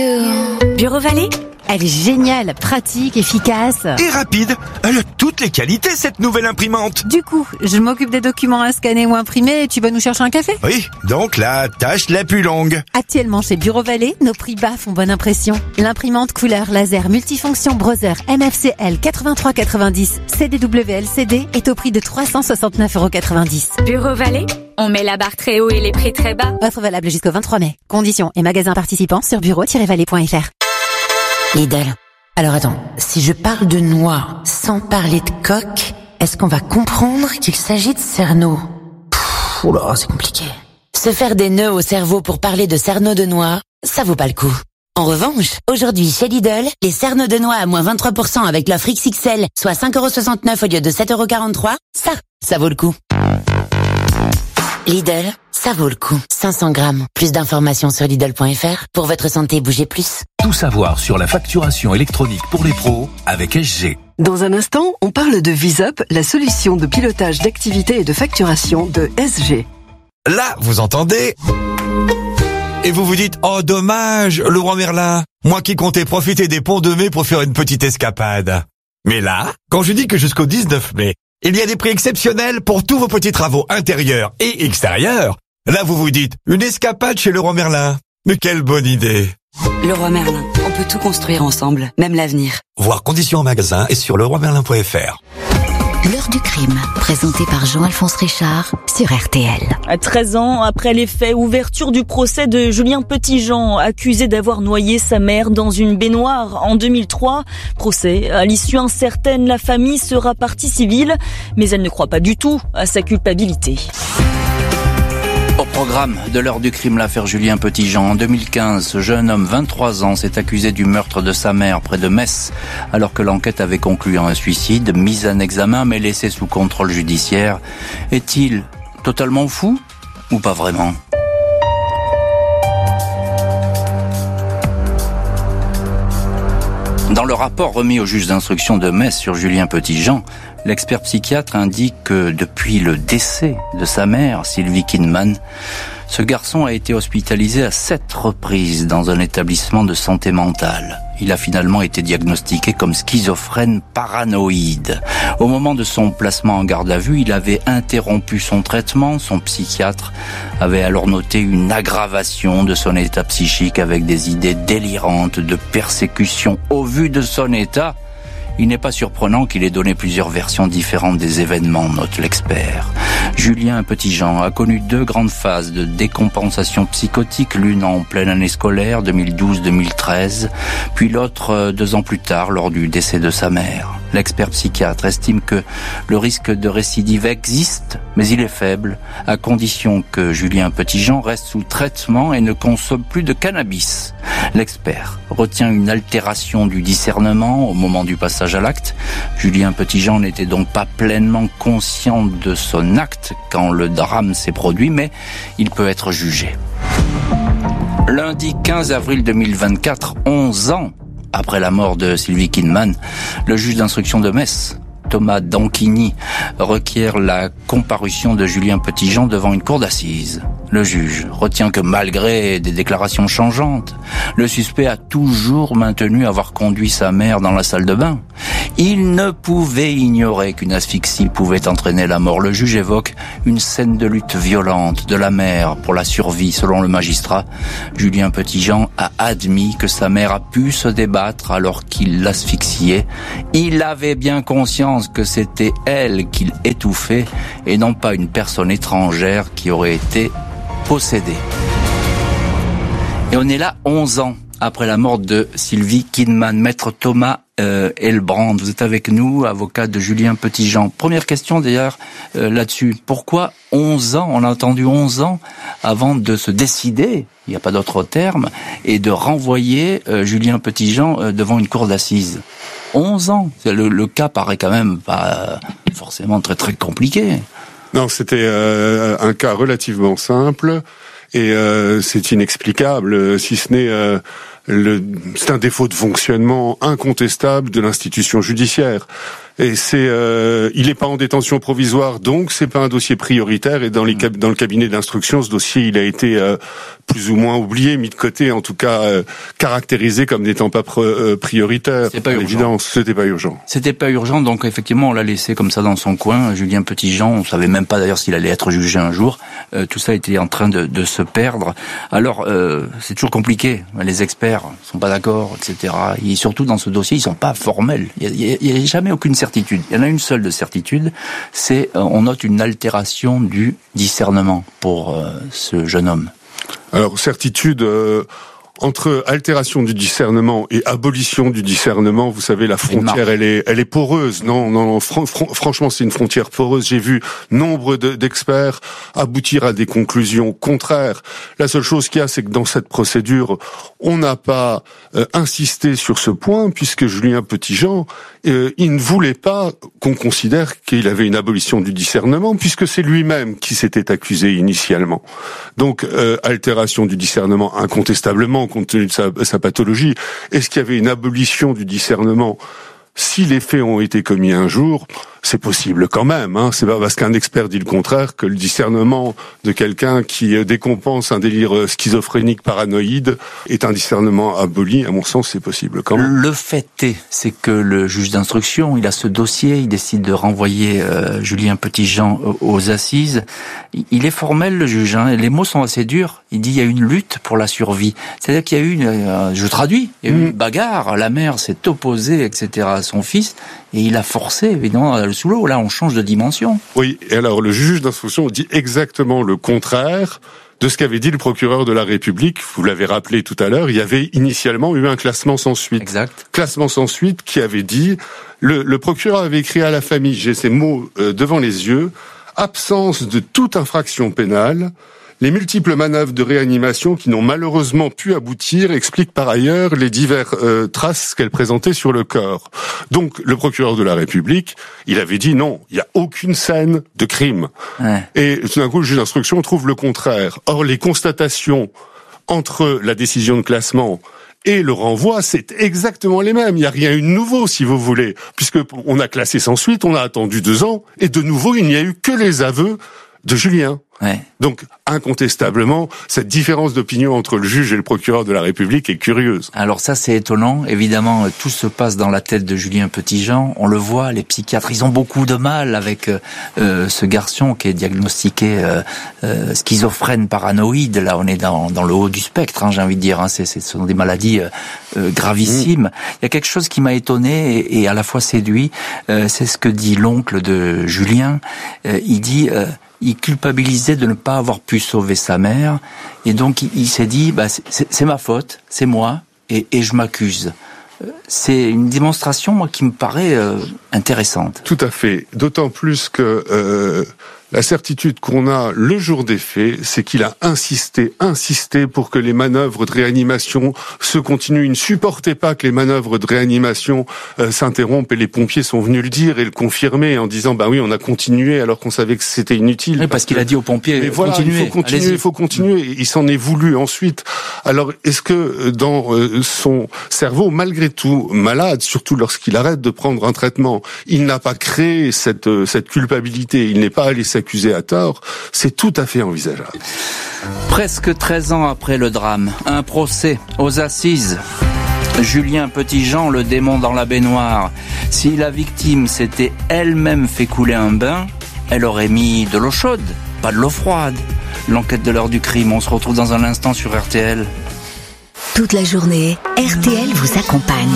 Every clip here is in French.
Bureau Vallée, elle est géniale, pratique, efficace. Et rapide. Elle a toutes les qualités, cette nouvelle imprimante. Du coup, je m'occupe des documents à scanner ou imprimer et tu vas nous chercher un café? Oui, donc la tâche la plus longue. Actuellement chez Bureau Vallée, nos prix bas font bonne impression. L'imprimante couleur laser multifonction Brother MFCL 8390 CDW-LCD est au prix de 369,90 €. Bureau Vallée, on met la barre très haut et les prix très bas. Offre valable jusqu'au 23 mai. Conditions et magasins participants sur bureau-vallée.fr. Lidl. Alors attends, si je parle de noix sans parler de coque, est-ce qu'on va comprendre qu'il s'agit de cerneau? Oula, c'est compliqué. Se faire des nœuds au cerveau pour parler de cerneau de noix, ça vaut pas le coup. En revanche, aujourd'hui chez Lidl, les cerneaux de noix à moins 23% avec l'offre XXL, soit 5,69 € au lieu de 7,43 €, ça vaut le coup. Lidl, ça vaut le coup. 500 grammes. Plus d'informations sur Lidl.fr. Pour votre santé, bougez plus. Tout savoir sur la facturation électronique pour les pros avec SG. Dans un instant, on parle de VisUp, la solution de pilotage d'activité et de facturation de SG. Là, vous entendez? Et vous vous dites, oh dommage, Leroy Merlin, moi qui comptais profiter des ponts de mai pour faire une petite escapade. Mais là, quand je dis que jusqu'au 19 mai, il y a des prix exceptionnels pour tous vos petits travaux intérieurs et extérieurs, là vous vous dites, une escapade chez Leroy Merlin. Mais quelle bonne idée! Leroy Merlin, on peut tout construire ensemble, même l'avenir. Voir conditions en magasin et sur leroymerlin.fr. L'heure du crime, présentée par Jean-Alphonse Richard sur RTL. À 13 ans après les faits, ouverture du procès de Julien Petitjean, accusé d'avoir noyé sa mère dans une baignoire en 2003. Procès à l'issue incertaine, la famille sera partie civile, mais elle ne croit pas du tout à sa culpabilité. Au programme de l'heure du crime, l'affaire Julien Petitjean. En 2015, ce jeune homme, 23 ans, s'est accusé du meurtre de sa mère près de Metz, alors que l'enquête avait conclu à un suicide, mis en examen mais laissé sous contrôle judiciaire. Est-il totalement fou ou pas vraiment ? Dans le rapport remis au juge d'instruction de Metz sur Julien Petitjean, l'expert psychiatre indique que depuis le décès de sa mère, Sylvie Kinman, ce garçon a été hospitalisé à 7 reprises dans un établissement de santé mentale. Il a finalement été diagnostiqué comme schizophrène paranoïde. Au moment de son placement en garde à vue, il avait interrompu son traitement. Son psychiatre avait alors noté une aggravation de son état psychique avec des idées délirantes de persécution. Au vu de son état, il n'est pas surprenant qu'il ait donné plusieurs versions différentes des événements, note l'expert. Julien Petitjean a connu 2 grandes phases de décompensation psychotique, l'une en pleine année scolaire, 2012-2013, puis l'autre 2 ans plus tard, lors du décès de sa mère. L'expert psychiatre estime que le risque de récidive existe, mais il est faible, à condition que Julien Petitjean reste sous traitement et ne consomme plus de cannabis. L'expert retient une altération du discernement au moment du passage à l'acte. Julien Petitjean n'était donc pas pleinement conscient de son acte quand le drame s'est produit, mais il peut être jugé. Lundi 15 avril 2024, 11 ans après la mort de Sylvie Kinman, le juge d'instruction de Metz, Thomas Danquigny, requiert la comparution de Julien Petitjean devant une cour d'assises. Le juge retient que malgré des déclarations changeantes, le suspect a toujours maintenu avoir conduit sa mère dans la salle de bain. Il ne pouvait ignorer qu'une asphyxie pouvait entraîner la mort. Le juge évoque une scène de lutte violente de la mère pour la survie. Selon le magistrat, Julien Petitjean a admis que sa mère a pu se débattre alors qu'il l'asphyxiait. Il avait bien conscience que c'était elle qu'il étouffait et non pas une personne étrangère qui aurait été possédée. Et on est là 11 ans après la mort de Sylvie Kinman. Maître Thomas Elbrand, vous êtes avec nous, avocat de Julien Petitjean. Première question d'ailleurs là-dessus. Pourquoi 11 ans, on a entendu 11 ans avant de se décider, il n'y a pas d'autre terme, et de renvoyer Julien Petitjean devant une cour d'assises? 11 ans, le cas paraît quand même pas forcément très très compliqué. Non, c'était un cas relativement simple et c'est inexplicable, si ce n'est c'est un défaut de fonctionnement incontestable de l'institution judiciaire. Et il n'est pas en détention provisoire, donc c'est pas un dossier prioritaire. Et dans le cabinet d'instruction, ce dossier, il a été plus ou moins oublié, mis de côté, en tout cas caractérisé comme n'étant pas prioritaire. C'était pas urgent. C'était pas urgent. Donc effectivement, on l'a laissé comme ça dans son coin. Julien Petitjean, on savait même pas d'ailleurs s'il allait être jugé un jour. Tout ça était en train de se perdre. Alors c'est toujours compliqué. Les experts sont pas d'accord, etc. Et surtout dans ce dossier, ils sont pas formels. Il y a jamais aucune certitude. Il y en a une seule de certitude, c'est on note une altération du discernement pour ce jeune homme. Alors certitude. Entre altération du discernement et abolition du discernement, vous savez, la frontière, elle est poreuse. Non, franchement, c'est une frontière poreuse. J'ai vu nombre d'experts aboutir à des conclusions contraires. La seule chose qu'il y a, c'est que dans cette procédure, on n'a pas insisté sur ce point, puisque Julien Petitjean, il ne voulait pas qu'on considère qu'il avait une abolition du discernement, puisque c'est lui-même qui s'était accusé initialement. Donc, altération du discernement, incontestablement, compte tenu de sa pathologie. Est-ce qu'il y avait une abolition du discernement si les faits ont été commis un jour? C'est possible quand même, hein. C'est pas parce qu'un expert dit le contraire que le discernement de quelqu'un qui décompense un délire schizophrénique paranoïde est un discernement aboli. À mon sens, c'est possible quand même. Le fait est, c'est que le juge d'instruction, il a ce dossier, il décide de renvoyer Julien Petitjean aux assises. Il est formel, le juge, hein. Les mots sont assez durs. Il dit il y a une lutte pour la survie. C'est-à-dire qu'il y a eu, je traduis, il y a eu une bagarre. La mère s'est opposée, etc. à son fils, et il a forcé, évidemment, sous l'eau. Là, on change de dimension. Oui, et alors le juge d'instruction dit exactement le contraire de ce qu'avait dit le procureur de la République. Vous l'avez rappelé tout à l'heure, il y avait initialement eu un classement sans suite. Exact. Classement sans suite qui avait dit, le procureur avait écrit à la famille, j'ai ces mots devant les yeux, absence de toute infraction pénale. Les multiples manœuvres de réanimation qui n'ont malheureusement pu aboutir expliquent par ailleurs les diverses traces qu'elle présentait sur le corps. Donc, le procureur de la République, il avait dit non, il n'y a aucune scène de crime. Ouais. Et tout d'un coup, le juge d'instruction trouve le contraire. Or, les constatations entre la décision de classement et le renvoi, c'est exactement les mêmes. Il n'y a rien eu de nouveau, si vous voulez, puisque on a classé sans suite, on a attendu 2 ans, et de nouveau, il n'y a eu que les aveux de Julien. Ouais. Donc, incontestablement, cette différence d'opinion entre le juge et le procureur de la République est curieuse. Alors ça, c'est étonnant. Évidemment, tout se passe dans la tête de Julien Petitjean. On le voit, les psychiatres, ils ont beaucoup de mal avec ce garçon qui est diagnostiqué schizophrène paranoïde. Là, on est dans le haut du spectre, hein, j'ai envie de dire. Hein. Ce sont des maladies gravissimes. Il y a quelque chose qui m'a étonné et à la fois séduit. C'est ce que dit l'oncle de Julien. Il dit... il culpabilisait de ne pas avoir pu sauver sa mère, et donc il s'est dit c'est ma faute, c'est moi, et je m'accuse. C'est une démonstration, moi, qui me paraît intéressante. Tout à fait, d'autant plus que la certitude qu'on a le jour des faits, c'est qu'il a insisté pour que les manœuvres de réanimation se continuent. Il ne supportait pas que les manœuvres de réanimation s'interrompent, et les pompiers sont venus le dire et le confirmer en disant oui, on a continué alors qu'on savait que c'était inutile. Oui, parce qu'il a dit aux pompiers, mais voilà, il faut continuer. Il s'en est voulu ensuite. Alors, est-ce que dans son cerveau, malgré tout malade, surtout lorsqu'il arrête de prendre un traitement, il n'a pas créé cette culpabilité, il n'est pas allé s'accuser à tort? C'est tout à fait envisageable. Presque 13 ans après le drame, un procès aux assises. Julien Petitjean, le démon dans la baignoire. Si la victime s'était elle-même fait couler un bain, elle aurait mis de l'eau chaude, pas de l'eau froide. L'enquête de l'heure du crime, on se retrouve dans un instant sur RTL. Toute la journée, RTL vous accompagne.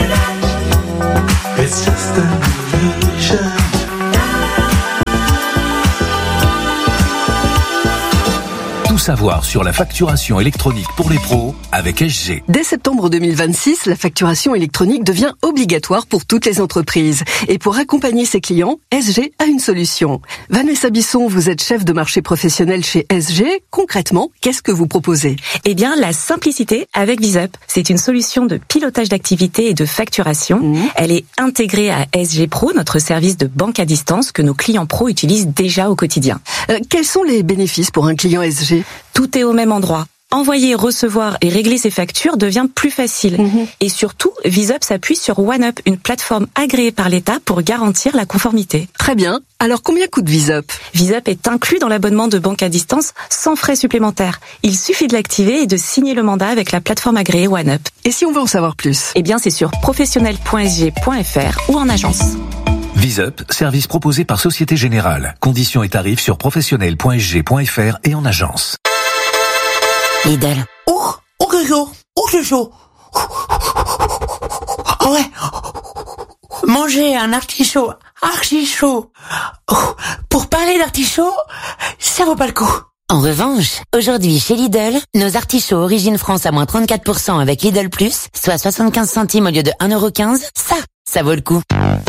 Tout savoir sur la facturation électronique pour les pros avec SG. Dès septembre 2026, la facturation électronique devient obligatoire pour toutes les entreprises. Et pour accompagner ses clients, SG a une solution. Vanessa Bisson, vous êtes chef de marché professionnel chez SG. Concrètement, qu'est-ce que vous proposez? Eh bien, la simplicité avec VisUp. C'est une solution de pilotage d'activité et de facturation. Elle est intégrée à SG Pro, notre service de banque à distance que nos clients pros utilisent déjà au quotidien. Quels sont les bénéfices pour un client SG? Tout est au même endroit. Envoyer, recevoir et régler ses factures devient plus facile. Et surtout, VisUp s'appuie sur OneUp, une plateforme agréée par l'État pour garantir la conformité. Très bien. Alors combien coûte VisUp ? VisUp est inclus dans l'abonnement de banque à distance sans frais supplémentaires. Il suffit de l'activer et de signer le mandat avec la plateforme agréée OneUp. Et si on veut en savoir plus ? Eh bien, c'est sur professionnel.sg.fr ou en agence. VisUp, service proposé par Société Générale. Conditions et tarifs sur professionnel.sg.fr et en agence. Lidl. Oh, c'est chaud. Oh, c'est chaud. Ouais. Manger un artichaut archi chaud. Pour parler d'artichaut, ça vaut pas le coup. En revanche, aujourd'hui chez Lidl, nos artichauts Origine France à moins 34% avec Lidl Plus, soit 75 centimes au lieu de 1,15€, ça vaut le coup.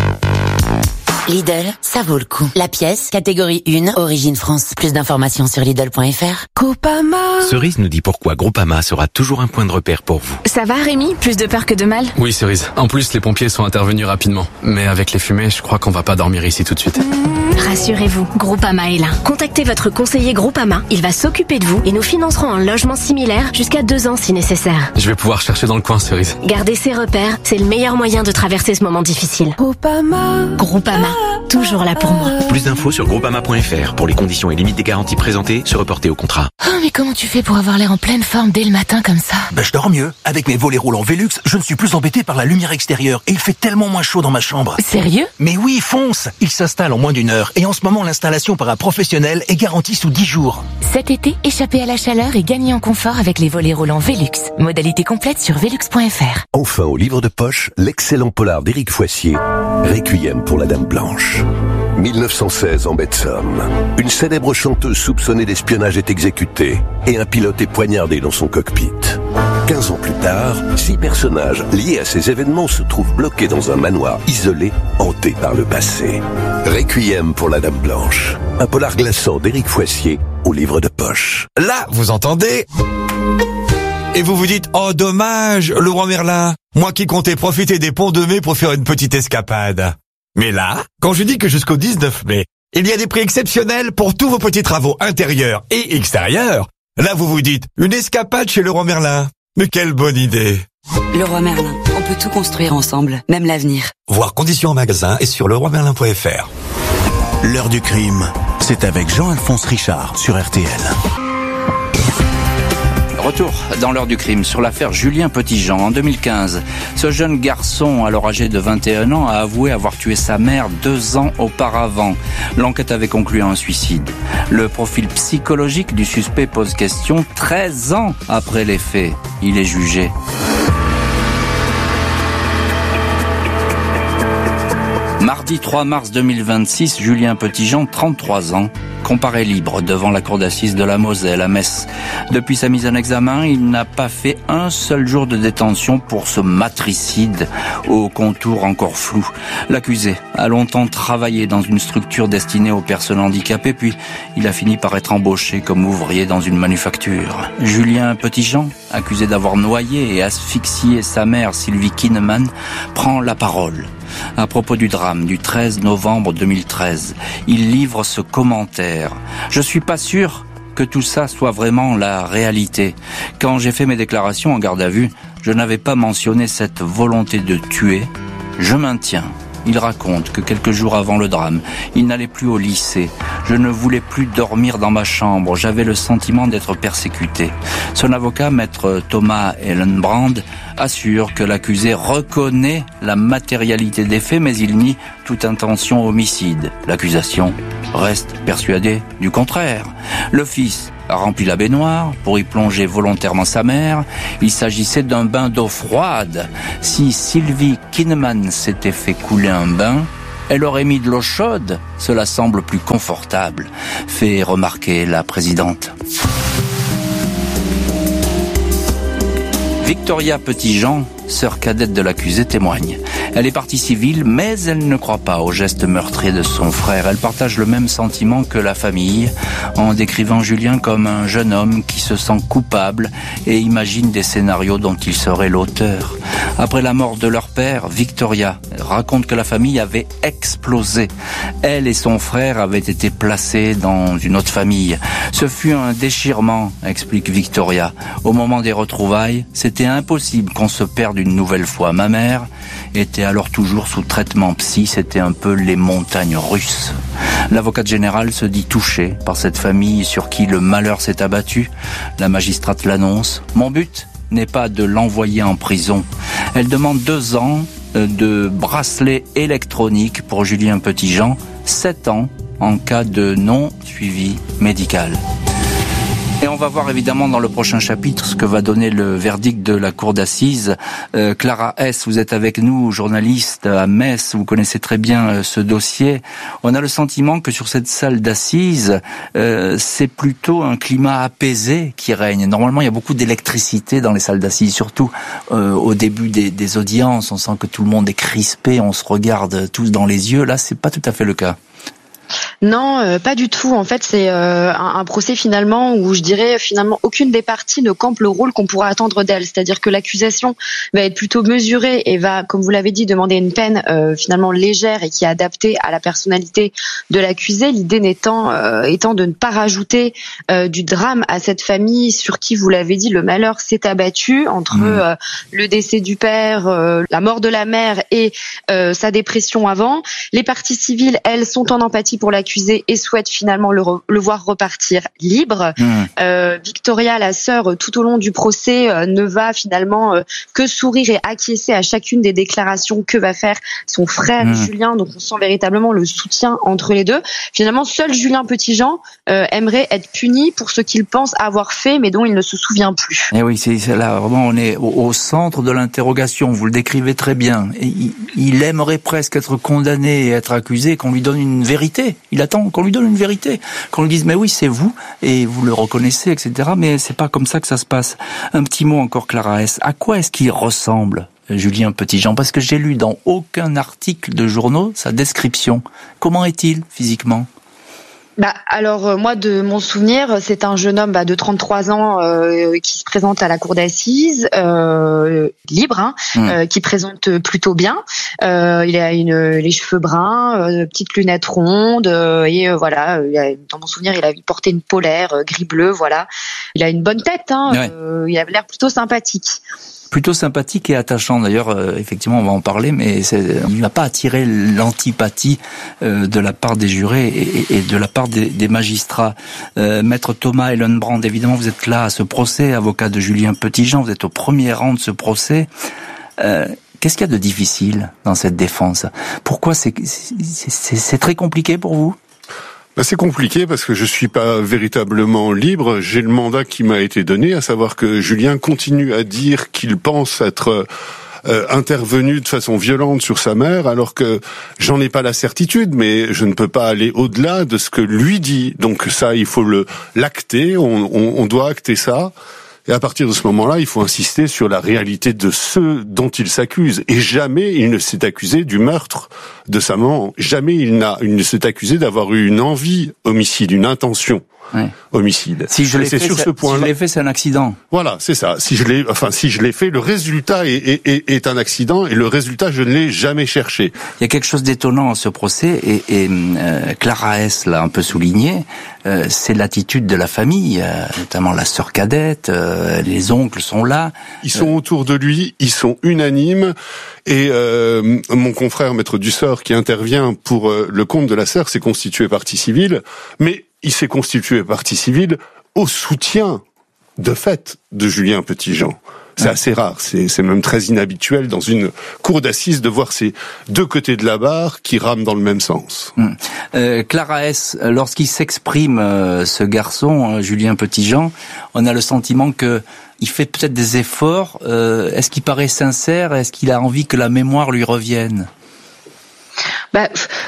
Lidl, ça vaut le coup. La pièce, catégorie 1, Origine France. Plus d'informations sur Lidl.fr. Groupama. Cerise nous dit pourquoi Groupama sera toujours un point de repère pour vous. Ça va Rémi ? Plus de peur que de mal ? Oui Cerise. En plus les pompiers sont intervenus rapidement. Mais avec les fumées, je crois qu'on va pas dormir ici tout de suite. Rassurez-vous, Groupama est là. Contactez votre conseiller Groupama. Il va s'occuper de vous et nous financerons un logement similaire jusqu'à 2 ans si nécessaire. Je vais pouvoir chercher dans le coin Cerise. Gardez ses repères, c'est le meilleur moyen de traverser ce moment difficile. Groupama. Toujours là pour moi. Plus d'infos sur groupama.fr. Pour les conditions et limites des garanties présentées, se reporter au contrat. Oh, mais comment tu fais pour avoir l'air en pleine forme dès le matin comme ça ? Je dors mieux. Avec mes volets roulants Velux, je ne suis plus embêté par la lumière extérieure et il fait tellement moins chaud dans ma chambre. Sérieux ? Mais oui, fonce ! Il s'installe en moins d'1 heure et en ce moment l'installation par un professionnel est garantie sous 10 jours. Cet été, échappez à la chaleur et gagnez en confort avec les volets roulants Velux. Modalité complète sur velux.fr. Enfin au livre de poche, l'excellent polar d'Éric Foissier, Requiem pour la Dame Blanche. 1916 en baie de Somme. Une célèbre chanteuse soupçonnée d'espionnage est exécutée et un pilote est poignardé dans son cockpit. 15 ans plus tard, 6 personnages liés à ces événements se trouvent bloqués dans un manoir isolé, hanté par le passé. Requiem pour la Dame Blanche. Un polar glaçant d'Éric Foissier au livre de poche. Là, vous entendez ? Et vous vous dites, oh dommage, le roi Merlin. Moi qui comptais profiter des ponts de mai pour faire une petite escapade. Mais là, quand je dis que jusqu'au 19 mai, il y a des prix exceptionnels pour tous vos petits travaux intérieurs et extérieurs, là vous vous dites, une escapade chez Leroy Merlin. Mais quelle bonne idée. Leroy Merlin, on peut tout construire ensemble, même l'avenir. Voir conditions en magasin et sur leroymerlin.fr. L'heure du crime, c'est avec Jean-Alphonse Richard sur RTL. Retour dans l'heure du crime sur l'affaire Julien Petitjean. En 2015, ce jeune garçon, alors âgé de 21 ans, a avoué avoir tué sa mère 2 ans auparavant. L'enquête avait conclu à un suicide. Le profil psychologique du suspect pose question 13 ans après les faits. Il est jugé. Mardi 3 mars 2026, Julien Petitjean, 33 ans, comparé libre devant la cour d'assises de la Moselle à Metz. Depuis sa mise en examen, il n'a pas fait un seul jour de détention pour ce matricide au contour encore flou. L'accusé a longtemps travaillé dans une structure destinée aux personnes handicapées, puis il a fini par être embauché comme ouvrier dans une manufacture. Julien Petitjean, accusé d'avoir noyé et asphyxié sa mère Sylvie Kinneman, prend la parole. À propos du drame du 13 novembre 2013, il livre ce commentaire. « Je suis pas sûr que tout ça soit vraiment la réalité. Quand j'ai fait mes déclarations en garde à vue, je n'avais pas mentionné cette volonté de tuer. Je maintiens. » Il raconte que quelques jours avant le drame, il n'allait plus au lycée. Je ne voulais plus dormir dans ma chambre. J'avais le sentiment d'être persécuté. Son avocat, maître Thomas Ellenbrand, assure que l'accusé reconnaît la matérialité des faits, mais il nie toute intention homicide. L'accusation reste persuadée du contraire. Le fils a rempli la baignoire pour y plonger volontairement sa mère. Il s'agissait d'un bain d'eau froide. Si Sylvie Kinneman s'était fait couler un bain, elle aurait mis de l'eau chaude. Cela semble plus confortable, fait remarquer la présidente. Victoria Petitjean, sœur cadette de l'accusé, témoigne. Elle est partie civile, mais elle ne croit pas au geste meurtrier de son frère. Elle partage le même sentiment que la famille, en décrivant Julien comme un jeune homme qui se sent coupable et imagine des scénarios dont il serait l'auteur. Après la mort de leur père, Victoria raconte que la famille avait explosé. Elle et son frère avaient été placés dans une autre famille. Ce fut un déchirement, explique Victoria. Au moment des retrouvailles, c'était impossible qu'on se perde une nouvelle fois. Ma mère était alors toujours sous traitement psy, c'était un peu les montagnes russes. L'avocate générale se dit touchée par cette famille sur qui le malheur s'est abattu. La magistrate l'annonce. Mon but n'est pas de l'envoyer en prison. Elle demande 2 ans de bracelet électronique pour Julien Petitjean, 7 ans en cas de non-suivi médical. Et on va voir évidemment dans le prochain chapitre ce que va donner le verdict de la cour d'assises. Clara S, vous êtes avec nous, journaliste à Metz, vous connaissez très bien ce dossier. On a le sentiment que sur cette salle d'assises, c'est plutôt un climat apaisé qui règne. Normalement, il y a beaucoup d'électricité dans les salles d'assises, surtout au début des audiences. On sent que tout le monde est crispé, on se regarde tous dans les yeux. Là, c'est pas tout à fait le cas. Non, pas du tout. En fait, c'est un procès finalement où je dirais finalement aucune des parties ne campe le rôle qu'on pourra attendre d'elle. C'est-à-dire que l'accusation va être plutôt mesurée et va, comme vous l'avez dit, demander une peine finalement légère et qui est adaptée à la personnalité de l'accusé. L'idée étant de ne pas rajouter du drame à cette famille sur qui, vous l'avez dit, le malheur s'est abattu entre le décès du père, la mort de la mère et sa dépression avant. Les parties civiles, elles, sont en empathie pour l'accusé et souhaite finalement le voir repartir libre. Victoria, la sœur, tout au long du procès, ne va finalement que sourire et acquiescer à chacune des déclarations que va faire son frère Julien. Donc on sent véritablement le soutien entre les deux. Finalement, seul Julien Petitjean aimerait être puni pour ce qu'il pense avoir fait, mais dont il ne se souvient plus. Et oui, c'est là vraiment on est au centre de l'interrogation. Vous le décrivez très bien. Il aimerait presque être condamné et être accusé, qu'on lui donne une vérité. Il attend qu'on lui donne une vérité, qu'on lui dise mais oui c'est vous et vous le reconnaissez, etc. Mais c'est pas comme ça que ça se passe. Un petit mot encore, Clara S. À quoi est-ce qu'il ressemble, Julien Petitjean? Parce que j'ai lu dans aucun article de journaux sa description. Comment est-il physiquement? Alors moi, de mon souvenir, c'est un jeune homme de 33 ans qui se présente à la cour d'assises, libre, qui présente plutôt bien. Il a les cheveux bruns, petites lunettes rondes et voilà. Dans mon souvenir, il portait une polaire gris-bleu. Voilà, il a une bonne tête. Il avait l'air plutôt sympathique. Plutôt sympathique et attachant. D'ailleurs, effectivement, on va en parler, mais il n'a pas attiré l'antipathie de la part des jurés et de la part des magistrats. Maître Thomas Ellenbrand, évidemment, vous êtes là à ce procès, avocat de Julien Petitjean, vous êtes au premier rang de ce procès. Qu'est-ce qu'il y a de difficile dans cette défense? Pourquoi c'est très compliqué pour vous? C'est compliqué parce que je suis pas véritablement libre. J'ai le mandat qui m'a été donné, à savoir que Julien continue à dire qu'il pense être intervenu de façon violente sur sa mère, alors que j'en ai pas la certitude, mais je ne peux pas aller au-delà de ce que lui dit. Donc ça, il faut l'acter, on doit acter ça. Et à partir de ce moment-là, il faut insister sur la réalité de ceux dont il s'accuse. Et jamais il ne s'est accusé du meurtre de sa maman. Jamais il ne s'est accusé d'avoir eu une envie homicide, une intention homicide. Si je l'ai fait, c'est un accident. Voilà, c'est ça. Si je l'ai fait, le résultat est un accident et le résultat, je ne l'ai jamais cherché. Il y a quelque chose d'étonnant à ce procès et Clara S l'a un peu souligné. C'est l'attitude de la famille, notamment la sœur cadette, les oncles sont là. Ils sont autour de lui, ils sont unanimes. Et mon confrère Maître Dussort, qui intervient pour le compte de la sœur, s'est constitué partie civile, mais il s'est constitué partie civile au soutien, de fait, de Julien Petitjean. C'est assez rare, c'est même très inhabituel dans une cour d'assises de voir ces deux côtés de la barre qui rament dans le même sens. Clara S, lorsqu'il s'exprime, ce garçon, Julien Petitjean, on a le sentiment que il fait peut-être des efforts. Est-ce qu'il paraît sincère? Est-ce qu'il a envie que la mémoire lui revienne?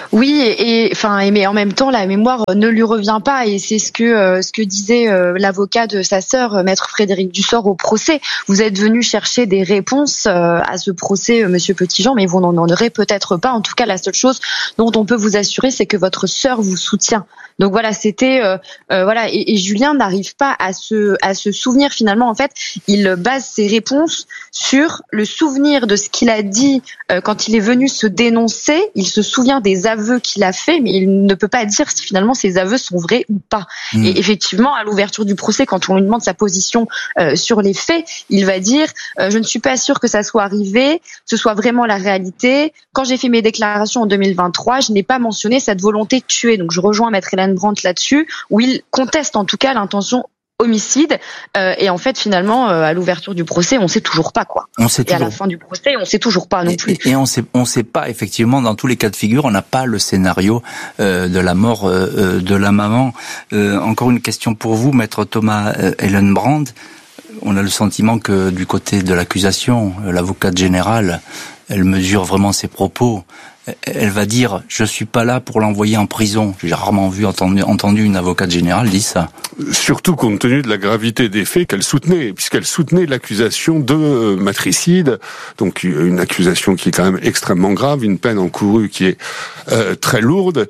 Oui, mais en même temps, la mémoire ne lui revient pas, et c'est ce que disait l'avocat de sa sœur, maître Frédéric Dussort, au procès. Vous êtes venu chercher des réponses à ce procès, monsieur Petitjean, mais vous n'en aurez peut-être pas. En tout cas, la seule chose dont on peut vous assurer, c'est que votre sœur vous soutient. Donc voilà, c'était et Julien n'arrive pas à se souvenir finalement. En fait, il base ses réponses sur le souvenir de ce qu'il a dit quand il est venu se dénoncer. Il se souvient des aveux qu'il a fait, mais il ne peut pas dire si finalement ces aveux sont vrais ou pas. Et effectivement, à l'ouverture du procès, quand on lui demande sa position sur les faits, il va dire je ne suis pas sûr que ça soit arrivé, que ce soit vraiment la réalité. Quand j'ai fait mes déclarations en 2023, je n'ai pas mentionné cette volonté de tuer. Donc je rejoins maître Hélène Brandt là-dessus, où il conteste en tout cas l'intention homicide, et en fait finalement à l'ouverture du procès on sait toujours pas quoi. À la fin du procès on sait toujours pas non plus. Et on sait pas effectivement, dans tous les cas de figure, on n'a pas le scénario de la mort de la maman. Encore une question pour vous, maître Thomas Hélène Brandt. On a le sentiment que du côté de l'accusation, l'avocate générale, elle mesure vraiment ses propos. Elle va dire « je suis pas là pour l'envoyer en prison ». J'ai rarement entendu une avocate générale dire ça. Surtout compte tenu de la gravité des faits qu'elle soutenait, puisqu'elle soutenait l'accusation de matricide, donc une accusation qui est quand même extrêmement grave, une peine encourue qui est très lourde.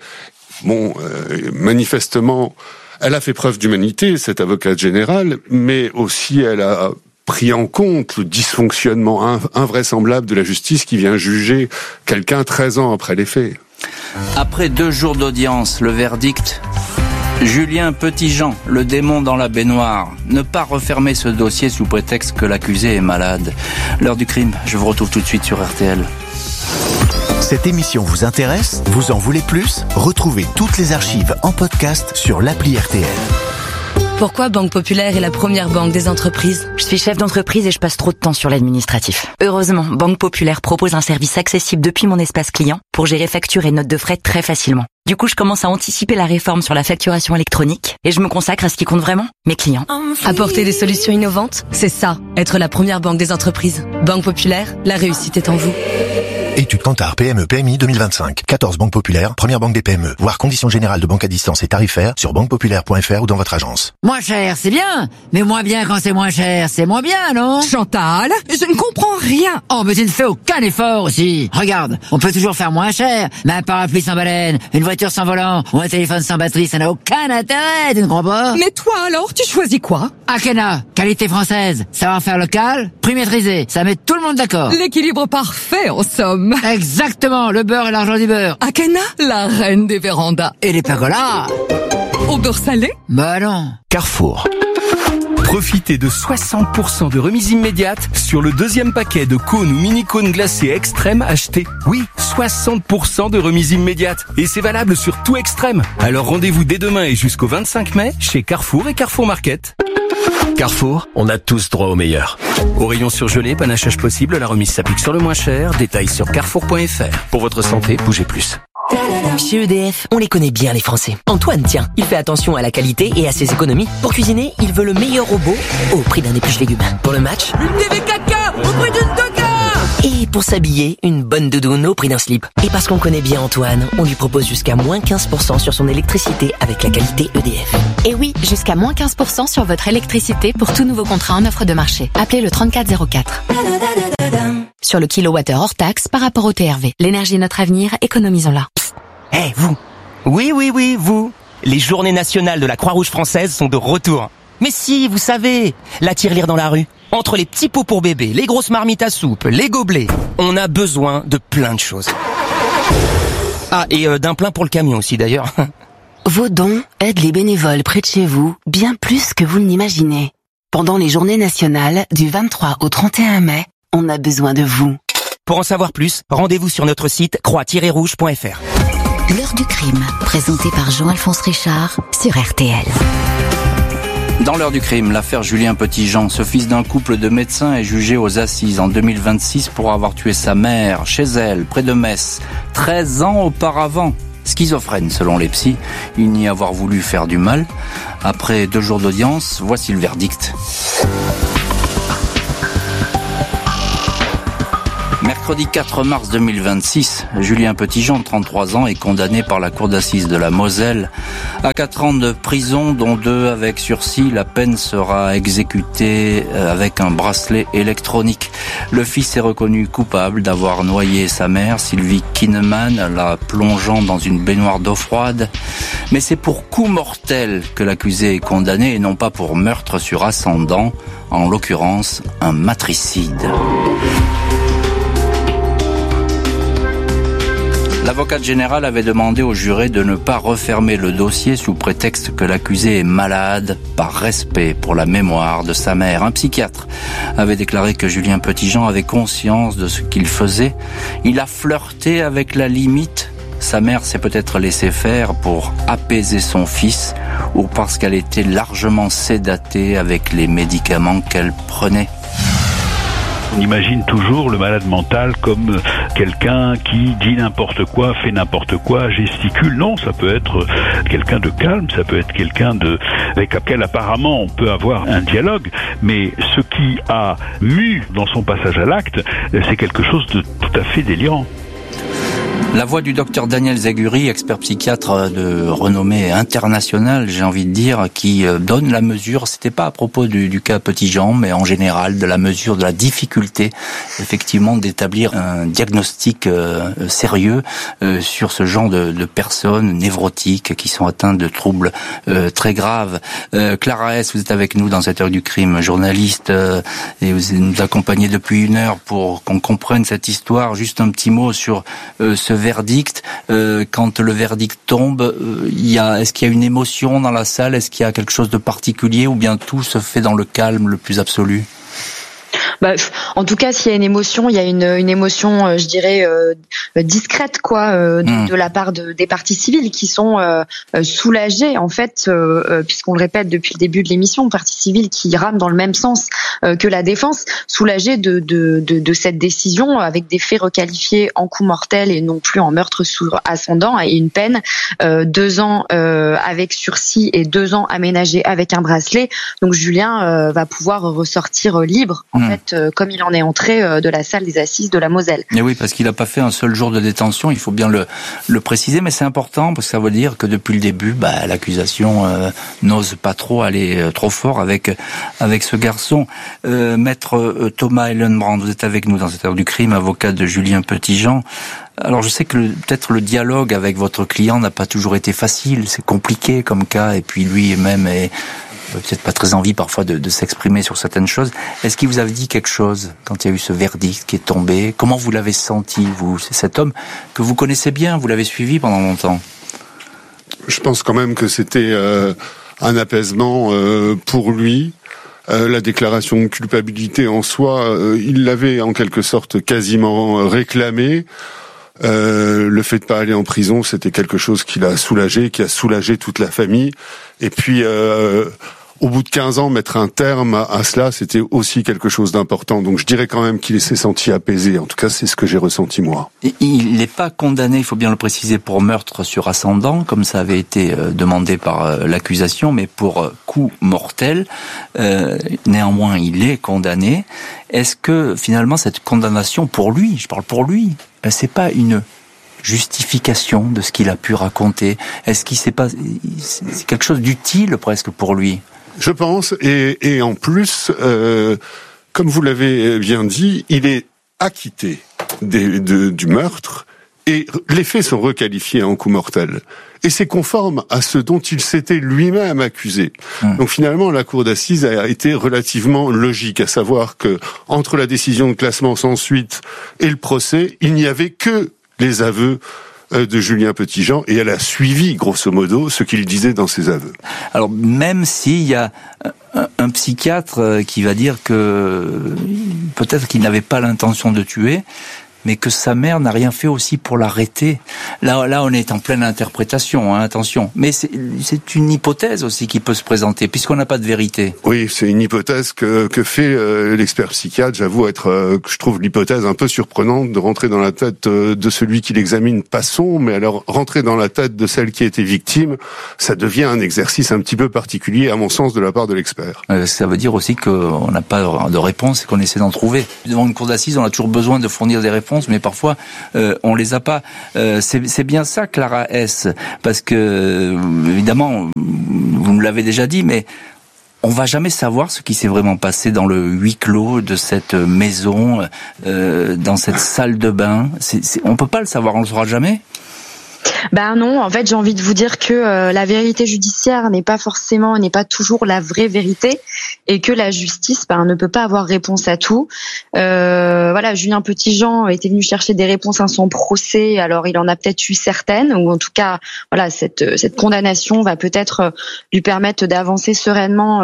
Manifestement, elle a fait preuve d'humanité, cette avocate générale, mais aussi elle a pris en compte le dysfonctionnement invraisemblable de la justice qui vient juger quelqu'un 13 ans après les faits. Après 2 jours d'audience, le verdict: Julien Petitjean, le démon dans la baignoire. Ne pas refermer ce dossier sous prétexte que l'accusé est malade. L'heure du crime, je vous retrouve tout de suite sur RTL. Cette émission vous intéresse ? Vous en voulez plus ? Retrouvez toutes les archives en podcast sur l'appli RTL. Pourquoi Banque Populaire est la première banque des entreprises ? Je suis chef d'entreprise et je passe trop de temps sur l'administratif. Heureusement, Banque Populaire propose un service accessible depuis mon espace client pour gérer factures et notes de frais très facilement. Du coup, je commence à anticiper la réforme sur la facturation électronique et je me consacre à ce qui compte vraiment, mes clients. Apporter des solutions innovantes, c'est ça, être la première banque des entreprises. Banque Populaire, la réussite est en vous. Étude Kantar PME PMI 2025. 14 banques populaires, première banque des PME. Voir conditions générales de banque à distance et tarifaires sur banquepopulaire.fr ou dans votre agence. Moins cher, c'est bien. Mais moins bien quand c'est moins cher, c'est moins bien, non? Chantal, je ne comprends rien. Oh, mais tu ne fais aucun effort aussi. Regarde, on peut toujours faire moins cher. Mais un parapluie sans baleine, une voiture sans volant ou un téléphone sans batterie, ça n'a aucun intérêt, tu ne crois pas? Mais toi alors, tu choisis quoi? Akena, qualité française, savoir-faire local, prix maîtrisé, ça met tout le monde d'accord. L'équilibre parfait en somme. Exactement, le beurre et l'argent du beurre. Akena, la reine des vérandas. Et les pergolas. Au beurre salé? Bah non. Carrefour. Profitez de 60% de remise immédiate sur le 2e paquet de cônes ou mini-cônes glacés extrême achetés. Oui, 60% de remise immédiate. Et c'est valable sur tout extrême. Alors rendez-vous dès demain et jusqu'au 25 mai chez Carrefour et Carrefour Market. Carrefour, on a tous droit au meilleur. Au rayon surgelé, panachage possible, la remise s'applique sur le moins cher. Détails sur carrefour.fr. Pour votre santé, bougez plus. Chez EDF, on les connaît bien les Français. Antoine, tiens, il fait attention à la qualité et à ses économies. Pour cuisiner, il veut le meilleur robot au prix d'un épluche légumes. Pour le match, une TV caca au prix d'une coca. Et pour s'habiller, une bonne doudoune au prix d'un slip. Et parce qu'on connaît bien Antoine, on lui propose jusqu'à moins 15% sur son électricité avec la qualité EDF. Et oui, jusqu'à moins 15% sur votre électricité pour tout nouveau contrat en offre de marché. Appelez le 3404. Sur le kilowattheure hors taxe par rapport au TRV. L'énergie est notre avenir, économisons-la. Eh, vous! Oui, vous! Les journées nationales de la Croix-Rouge française sont de retour. Mais si, vous savez, la tirelire dans la rue. Entre les petits pots pour bébé, les grosses marmites à soupe, les gobelets, on a besoin de plein de choses. Ah, et d'un plein pour le camion aussi d'ailleurs. Vos dons aident les bénévoles près de chez vous bien plus que vous ne l'imaginez. Pendant les journées nationales, du 23 au 31 mai, on a besoin de vous. Pour en savoir plus, rendez-vous sur notre site croix-rouge.fr. L'heure du crime, présentée par Jean-Alphonse Richard sur RTL. Dans l'heure du crime, l'affaire Julien Petitjean, ce fils d'un couple de médecins est jugé aux assises en 2026 pour avoir tué sa mère chez elle, près de Metz, 13 ans auparavant. Schizophrène selon les psys, il n'y avoir voulu faire du mal. Après 2 jours d'audience, voici le verdict. Mercredi 4 mars 2026, Julien Petitjean, 33 ans, est condamné par la cour d'assises de la Moselle à 4 ans de prison, dont 2 avec sursis. La peine sera exécutée avec un bracelet électronique. Le fils est reconnu coupable d'avoir noyé sa mère, Sylvie Kinneman, la plongeant dans une baignoire d'eau froide. Mais c'est pour coup mortel que l'accusé est condamné et non pas pour meurtre sur ascendant, en l'occurrence un matricide. L'avocate générale avait demandé au juré de ne pas refermer le dossier sous prétexte que l'accusé est malade, par respect pour la mémoire de sa mère. Un psychiatre avait déclaré que Julien Petitjean avait conscience de ce qu'il faisait. Il a flirté avec la limite. Sa mère s'est peut-être laissée faire pour apaiser son fils ou parce qu'elle était largement sédatée avec les médicaments qu'elle prenait. On imagine toujours le malade mental comme quelqu'un qui dit n'importe quoi, fait n'importe quoi, gesticule. Non, ça peut être quelqu'un de calme, ça peut être quelqu'un avec lequel apparemment on peut avoir un dialogue, mais ce qui a mu dans son passage à l'acte, c'est quelque chose de tout à fait délirant. La voix du docteur Daniel Zaguri, expert psychiatre de renommée internationale, j'ai envie de dire, qui donne la mesure, c'était pas à propos du cas Petitjean, mais en général de la mesure de la difficulté, effectivement, d'établir un diagnostic sérieux sur ce genre de personnes névrotiques qui sont atteintes de troubles très graves. Clara S, vous êtes avec nous dans cette heure du crime, journaliste, et vous nous accompagnez depuis 1 heure pour qu'on comprenne cette histoire. Juste un petit mot sur ce verdict. Quand le verdict tombe, est-ce qu'il y a une émotion dans la salle? Est-ce qu'il y a quelque chose de particulier ou bien tout se fait dans le calme le plus absolu? En tout cas, s'il y a une émotion, il y a une émotion, je dirais, discrète, de la part des parties civiles qui sont soulagées, en fait, puisqu'on le répète depuis le début de l'émission, parties civiles qui rament dans le même sens que la défense, soulagées de cette décision avec des faits requalifiés en coup mortel et non plus en meurtre sur ascendant et une peine 2 ans avec sursis et 2 ans aménagés avec un bracelet. Donc Julien va pouvoir ressortir libre. En fait, comme il en est entré de la salle des assises de la Moselle. Et oui, parce qu'il n'a pas fait un seul jour de détention, il faut bien le préciser, mais c'est important parce que ça veut dire que depuis le début, l'accusation n'ose pas trop aller trop fort avec ce garçon. Maître Thomas Ellenbrand, vous êtes avec nous dans cette heure du crime, avocat de Julien Petitjean. Alors je sais que peut-être le dialogue avec votre client n'a pas toujours été facile, c'est compliqué comme cas, et puis lui-même est peut-être pas très envie parfois de s'exprimer sur certaines choses. Est-ce qu'il vous avait dit quelque chose quand il y a eu ce verdict qui est tombé? Comment vous l'avez senti, vous? C'est cet homme que vous connaissez bien, vous l'avez suivi pendant longtemps. Je pense quand même que c'était un apaisement pour lui. La déclaration de culpabilité en soi, il l'avait en quelque sorte quasiment réclamé. Le fait de pas aller en prison, c'était quelque chose qui l'a soulagé, qui a soulagé toute la famille. Et puis, au bout de 15 ans, mettre un terme à cela, c'était aussi quelque chose d'important. Donc je dirais quand même qu'il s'est senti apaisé. En tout cas, c'est ce que j'ai ressenti moi. Et il n'est pas condamné, il faut bien le préciser, pour meurtre sur ascendant, comme ça avait été demandé par l'accusation, mais pour coup mortel. Néanmoins, il est condamné. Est-ce que finalement cette condamnation pour lui, je parle pour lui, c'est pas une justification de ce qu'il a pu raconter? Est-ce qu'il c'est quelque chose d'utile presque pour lui? Je pense, et en plus, comme vous l'avez bien dit, il est acquitté du meurtre et les faits sont requalifiés en coup mortel. Et c'est conforme à ce dont il s'était lui-même accusé. Donc finalement, la cour d'assises a été relativement logique, à savoir que entre la décision de classement sans suite et le procès, il n'y avait que les aveux de Julien Petitjean, et elle a suivi, grosso modo, ce qu'il disait dans ses aveux. Alors, même s'il y a un psychiatre qui va dire que peut-être qu'il n'avait pas l'intention de tuer, mais que sa mère n'a rien fait aussi pour l'arrêter. Là, on est en pleine interprétation, hein, attention. Mais c'est une hypothèse aussi qui peut se présenter, puisqu'on n'a pas de vérité. Oui, c'est une hypothèse que fait l'expert psychiatre. J'avoue que je trouve l'hypothèse un peu surprenante de rentrer dans la tête de celui qui l'examine. Passons, mais alors rentrer dans la tête de celle qui a été victime, ça devient un exercice un petit peu particulier, à mon sens, de la part de l'expert. Ça veut dire aussi qu'on n'a pas de réponse et qu'on essaie d'en trouver. Devant une cour d'assises, on a toujours besoin de fournir des réponses, mais parfois on les a pas. C'est bien ça, Clara S, parce que évidemment, vous me l'avez déjà dit, mais on va jamais savoir ce qui s'est vraiment passé dans le huis clos de cette maison, dans cette salle de bain. On peut pas le savoir, on le saura jamais. Ben non, en fait, j'ai envie de vous dire que la vérité judiciaire n'est pas toujours la vraie vérité, et que la justice ne peut pas avoir réponse à tout. Voilà, Julien Petitjean était venu chercher des réponses à son procès, alors il en a peut-être eu certaines, ou en tout cas, voilà, cette condamnation va peut-être lui permettre d'avancer sereinement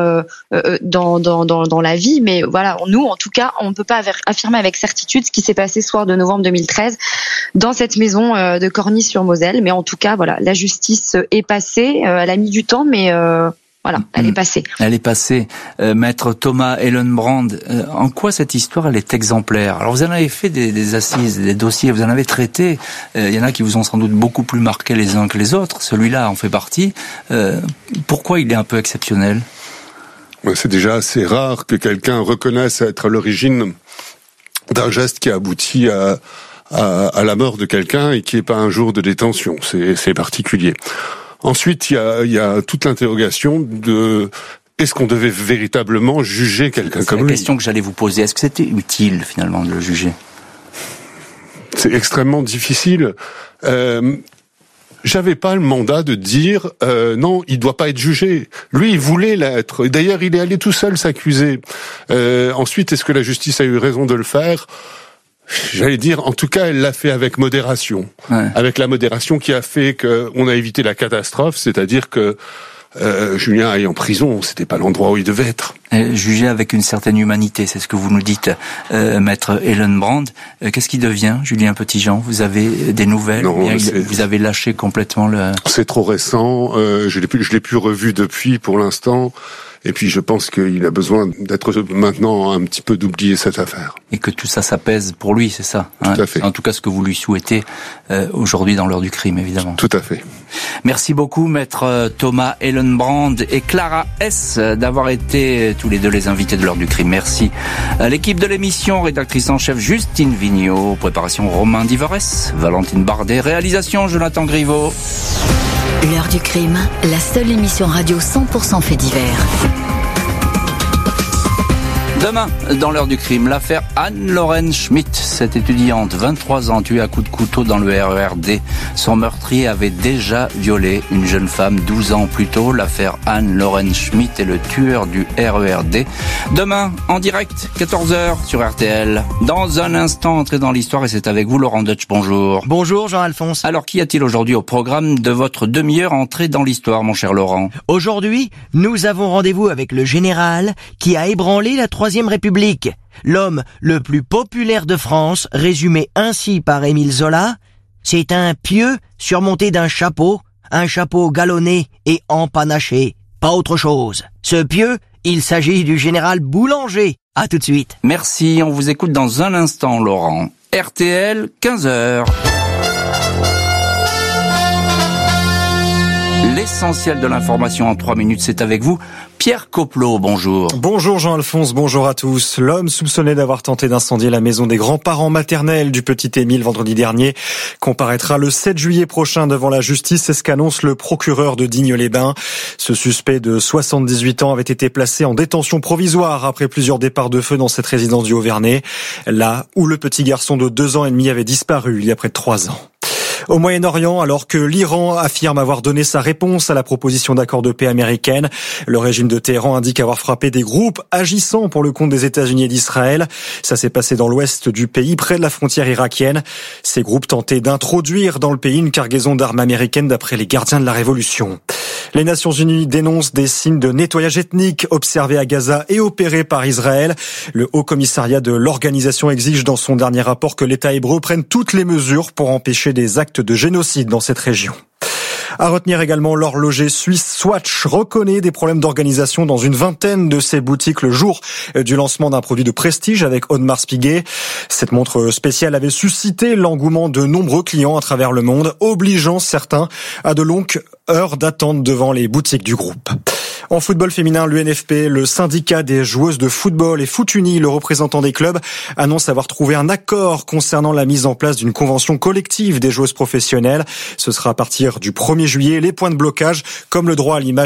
dans la vie, mais voilà, nous, en tout cas, on ne peut pas affirmer avec certitude ce qui s'est passé ce soir de novembre 2013 dans cette maison de Corny-sur-Moselle. Mais en tout cas, voilà, la justice est passée. Elle a mis du temps, mais voilà, elle est passée. Elle est passée. Maître Thomas Ellenbrand, en quoi cette histoire elle est exemplaire? Alors vous en avez fait des assises, des dossiers, vous en avez traité. Il y en a qui vous ont sans doute beaucoup plus marqué les uns que les autres. Celui-là en fait partie. Pourquoi il est un peu exceptionnel? C'est déjà assez rare que quelqu'un reconnaisse être à l'origine d'un geste qui aboutit à la mort de quelqu'un et qui n'est pas un jour de détention. C'est particulier. Ensuite, il y a toute l'interrogation de est-ce qu'on devait véritablement juger quelqu'un comme lui? C'est la question que j'allais vous poser. Est-ce que c'était utile finalement de le juger? C'est extrêmement difficile. J'avais pas le mandat de dire non, il doit pas être jugé. Lui, il voulait l'être. D'ailleurs, il est allé tout seul s'accuser. Ensuite, est-ce que la justice a eu raison de le faire? J'allais dire, en tout cas, elle l'a fait avec modération. Ouais. Avec la modération qui a fait qu'on a évité la catastrophe, c'est-à-dire que Julien aille en prison, c'était pas l'endroit où il devait être. Jugé avec une certaine humanité, c'est ce que vous nous dites, Maître Ellenbrand. Qu'est-ce qui devient, Julien Petitjean? Vous avez des nouvelles? Non, vous avez lâché complètement le... C'est trop récent, je l'ai plus revu depuis pour l'instant. Et puis je pense qu'il a besoin d'être maintenant un petit peu d'oublier cette affaire. Et que tout ça s'apaise pour lui, c'est ça, hein? Tout à fait. En tout cas, ce que vous lui souhaitez aujourd'hui dans l'heure du crime, évidemment. Tout à fait. Merci beaucoup, Maître Thomas Ellenbrand et Clara S, d'avoir été tous les deux les invités de l'heure du crime. Merci à l'équipe de l'émission, rédactrice en chef Justine Vigneault, préparation Romain Divorès, Valentine Bardet, réalisation Jonathan Griveaux. L'heure du crime, la seule émission radio 100% fait divers. Demain, dans l'heure du crime, l'affaire Anne-Lorraine Schmitt, cette étudiante, 23 ans, tuée à coups de couteau dans le RERD. Son meurtrier avait déjà violé une jeune femme 12 ans plus tôt. L'affaire Anne-Lorraine Schmitt est le tueur du RERD. Demain, en direct, 14h sur RTL. Dans un instant, entrée dans l'histoire, et c'est avec vous, Laurent Deutsch. Bonjour. Bonjour, Jean-Alphonse. Alors, qu'y a-t-il aujourd'hui au programme de votre demi-heure entrée dans l'histoire, mon cher Laurent? Aujourd'hui, nous avons rendez-vous avec le général qui a ébranlé la Troisième République. L'homme le plus populaire de France, résumé ainsi par Émile Zola, c'est un pieu surmonté d'un chapeau, un chapeau galonné et empanaché. Pas autre chose. Ce pieu, il s'agit du général Boulanger. À tout de suite. Merci, on vous écoute dans un instant, Laurent. RTL, 15h. L'essentiel de l'information en 3 minutes, c'est avec vous. Pierre Coplot, bonjour. Bonjour Jean-Alphonse, bonjour à tous. L'homme soupçonné d'avoir tenté d'incendier la maison des grands-parents maternels du petit Émile vendredi dernier comparaîtra le 7 juillet prochain devant la justice, c'est ce qu'annonce le procureur de Digne-les-Bains. Ce suspect de 78 ans avait été placé en détention provisoire après plusieurs départs de feu dans cette résidence du Haut-Vernay, là où le petit garçon de 2 ans et demi avait disparu il y a près de 3 ans. Au Moyen-Orient, alors que l'Iran affirme avoir donné sa réponse à la proposition d'accord de paix américaine, le régime de Téhéran indique avoir frappé des groupes agissant pour le compte des États-Unis et d'Israël. Ça s'est passé dans l'ouest du pays, près de la frontière irakienne. Ces groupes tentaient d'introduire dans le pays une cargaison d'armes américaines d'après les gardiens de la révolution. Les Nations Unies dénoncent des signes de nettoyage ethnique observés à Gaza et opérés par Israël. Le Haut Commissariat de l'organisation exige dans son dernier rapport que l'État hébreu prenne toutes les mesures pour empêcher des actes de génocide dans cette région. À retenir également, l'horloger suisse Swatch reconnaît des problèmes d'organisation dans une vingtaine de ses boutiques le jour du lancement d'un produit de prestige avec Audemars Piguet. Cette montre spéciale avait suscité l'engouement de nombreux clients à travers le monde, obligeant certains à de longues heures d'attente devant les boutiques du groupe. En football féminin, l'UNFP, le syndicat des joueuses de football et Foot Uni, le représentant des clubs, annonce avoir trouvé un accord concernant la mise en place d'une convention collective des joueuses professionnelles. Ce sera à partir du 1er juillet. Les points de blocage, comme le droit à l'image